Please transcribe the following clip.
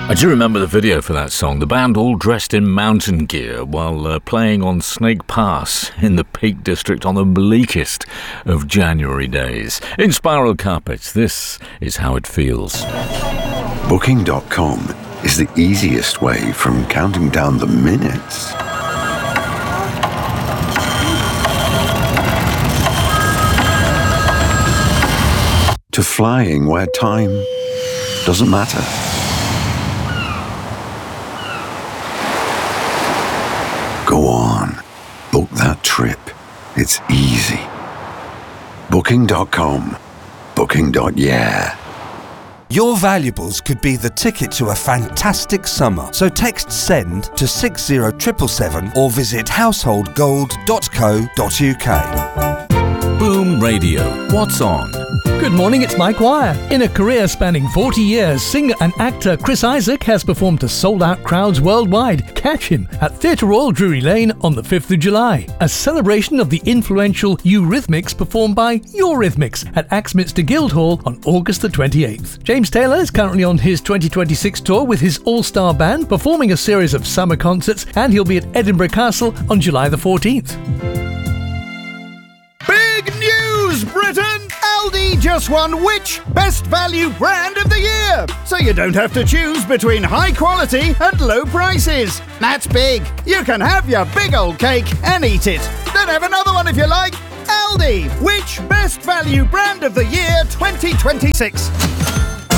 I do remember the video for that song. The band all dressed in mountain gear while playing on Snake Pass in the Peak District on the bleakest of January days. In Spiral Carpets, this is how it feels. Booking.com is the easiest way from counting down the minutes to flying where time doesn't matter. Go on, book that trip. It's easy. Booking.com. Booking.yeah. Your valuables could be the ticket to a fantastic summer. So text SEND to 60777 or visit householdgold.co.uk. Boom Radio. What's on? Good morning, it's Mike Wire. In a career spanning 40 years, singer and actor Chris Isaak has performed to sold-out crowds worldwide. Catch him at Theatre Royal Drury Lane on the 5th of July. A celebration of the influential Eurythmics performed by Eurythmics at Axminster Guildhall on August the 28th. James Taylor is currently on his 2026 tour with his all-star band, performing a series of summer concerts, and he'll be at Edinburgh Castle on July the 14th. Big news, Britain! Aldi just won which Best Value Brand of the Year! So you don't have to choose between high quality and low prices. That's big. You can have your big old cake and eat it. Then have another one if you like. Aldi, which Best Value Brand of the Year 2026?